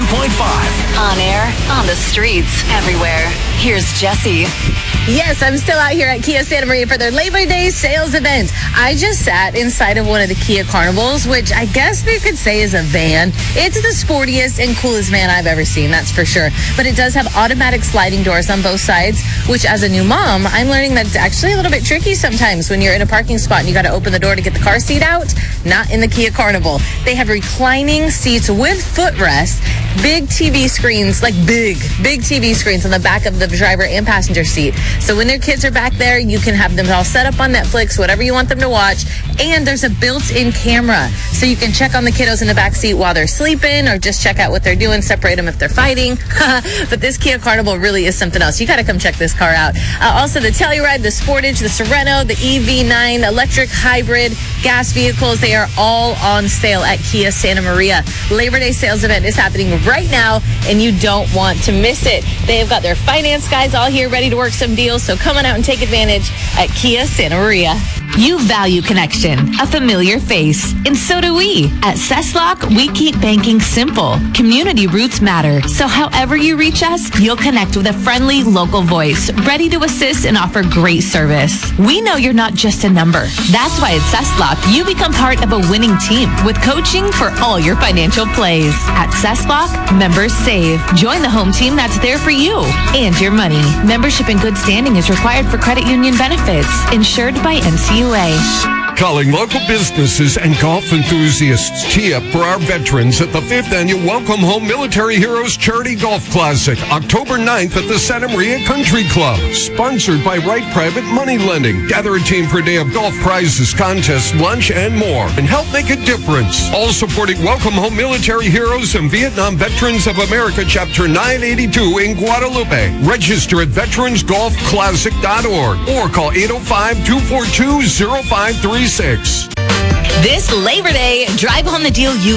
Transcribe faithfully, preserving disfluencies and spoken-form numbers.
point five. On air, on the streets, everywhere. Here's Jesse. Yes, I'm still out here at Kia Santa Maria for their Labor Day sales event. I just sat inside of one of the Kia Carnivals, which I guess they could say is a van. It's the sportiest and coolest van I've ever seen, that's for sure. But it does have automatic sliding doors on both sides, which as a new mom, I'm learning that it's actually a little bit tricky sometimes when you're in a parking spot and you got to open the door to get the car seat out. Not in the Kia Carnival. They have reclining seats with footrest, big T V screens, like big, big T V screens on the back of the driver and passenger seat. So when their kids are back there, you can have them all set up on Netflix, whatever you want them to watch. And there's a built-in camera, so you can check on the kiddos in the back seat while they're sleeping or just check out what they're doing, separate them if they're fighting. But this Kia Carnival really is something else. You got to come check this car out. Uh, also, the Telluride, the Sportage, the Sorento, the E V nine, electric, hybrid, gas vehicles, they are all on sale at Kia Santa Maria. Labor Day sales event is happening right now, and you don't want to miss it. They have got their finance guys all here ready to work some deals, so come on out and take advantage at Kia Santa Maria. You value connection, a familiar face, and so do we. At Cesslock, we keep banking simple. Community roots matter, so however you reach us, you'll connect with a friendly local voice, ready to assist and offer great service. We know you're not just a number. That's why at Cesslock, you become part of a winning team with coaching for all your financial plays. At Cesslock, members save. Join the home team that's there for you and your money. Membership in good standing is required for credit union benefits. Insured by N C U A. Calling local businesses and golf enthusiasts. Tee up for our veterans at the fifth Annual Welcome Home Military Heroes Charity Golf Classic, October ninth at the Santa Maria Country Club. Sponsored by Wright Private Money Lending. Gather a team for a day of golf prizes, contests, lunch, and more. And help make a difference. All supporting Welcome Home Military Heroes and Vietnam Veterans of America, Chapter nine eighty-two in Guadalupe. Register at veterans golf classic dot org or call eight oh five, two four two, oh five three six. This Labor Day, drive home the deal you